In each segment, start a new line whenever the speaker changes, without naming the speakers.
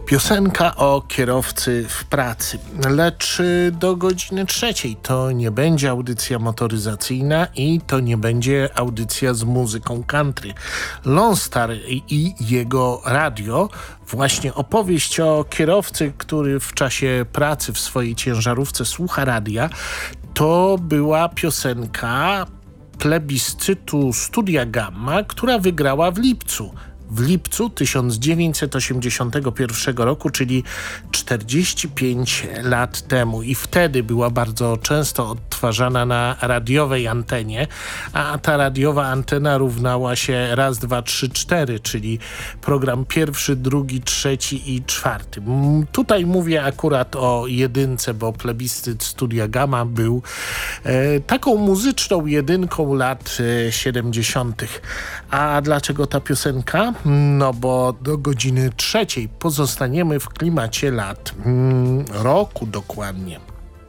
Piosenka o kierowcy w pracy, lecz do godziny 3 to nie będzie audycja motoryzacyjna i to nie będzie audycja z muzyką country. Lone Star i jego radio, właśnie opowieść o kierowcy, który w czasie pracy w swojej ciężarówce słucha radia, to była piosenka plebiscytu Studia Gamma, która wygrała w lipcu 1981 roku, czyli 45 lat temu. I wtedy była bardzo często odtwarzana na radiowej antenie, a ta radiowa antena równała się raz, dwa, trzy, cztery, czyli program pierwszy, drugi, trzeci i czwarty. Tutaj mówię akurat o jedynce, bo plebiscyt Studia Gamma był taką muzyczną jedynką lat 70. A dlaczego ta piosenka? No bo do godziny 3 pozostaniemy w klimacie lat, roku dokładnie.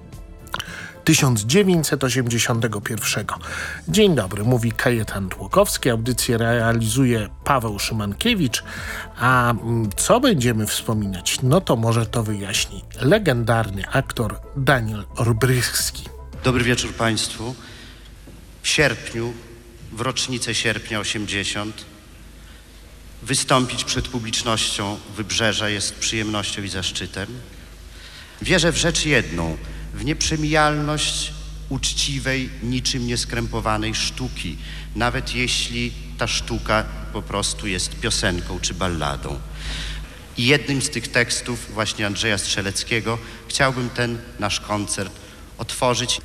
1981. Dzień dobry, mówi Kajetan Tłokowski, audycję realizuje Paweł Szymankiewicz, a co będziemy wspominać? No to może to wyjaśni legendarny aktor Daniel Olbrychski.
Dobry wieczór Państwu. W sierpniu, w rocznicę sierpnia 80, wystąpić przed publicznością Wybrzeża jest przyjemnością i zaszczytem. Wierzę w rzecz jedną, w nieprzemijalność uczciwej, niczym nieskrępowanej sztuki, nawet jeśli ta sztuka po prostu jest piosenką czy balladą. I jednym z tych tekstów właśnie Andrzeja Strzeleckiego chciałbym ten nasz koncert otworzyć.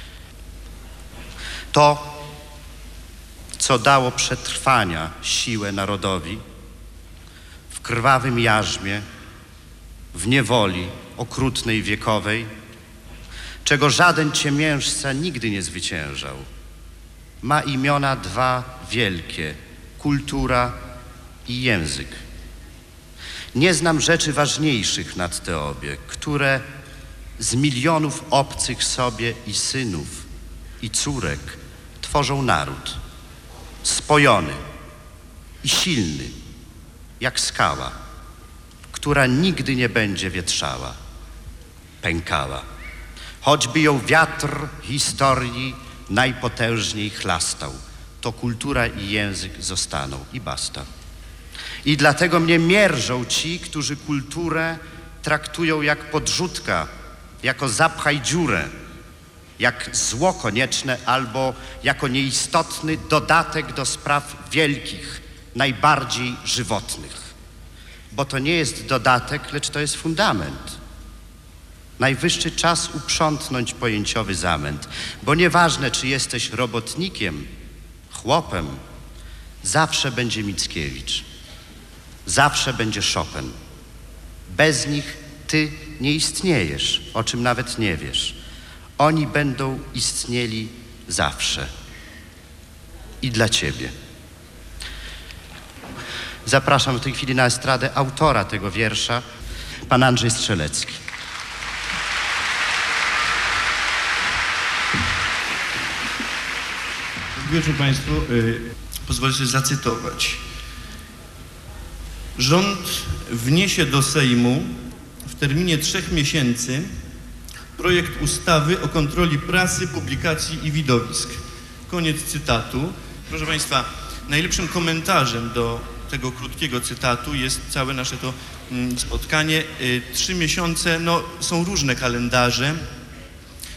To, co dało przetrwania siłę narodowi w krwawym jarzmie, w niewoli okrutnej wiekowej, czego żaden ciemiężca nigdy nie zwyciężał. Ma imiona dwa wielkie: kultura i język. Nie znam rzeczy ważniejszych nad te obie, które z milionów obcych sobie i synów, i córek tworzą naród. Spojony i silny, jak skała, która nigdy nie będzie wietrzała, pękała. Choćby ją wiatr historii najpotężniej chlastał, to kultura i język zostaną i basta. I dlatego mnie mierzą ci, którzy kulturę traktują jak podrzutka, jako zapchaj dziurę, jak zło konieczne albo jako nieistotny dodatek do spraw wielkich, najbardziej żywotnych. Bo to nie jest dodatek, lecz to jest fundament. Najwyższy czas uprzątnąć pojęciowy zamęt, bo nieważne, czy jesteś robotnikiem, chłopem, zawsze będzie Mickiewicz, zawsze będzie Chopin. Bez nich ty nie istniejesz, o czym nawet nie wiesz. Oni będą istnieli zawsze i dla ciebie. Zapraszam w tej chwili na estradę autora tego wiersza, pan Andrzej Strzelecki.
Dobry wieczór Państwu. Pozwolę sobie zacytować. Rząd wniesie do Sejmu w terminie 3 miesięcy projekt ustawy o kontroli prasy, publikacji i widowisk. Koniec cytatu. Proszę Państwa, najlepszym komentarzem do tego krótkiego cytatu jest całe nasze to spotkanie. 3 miesiące, no są różne kalendarze.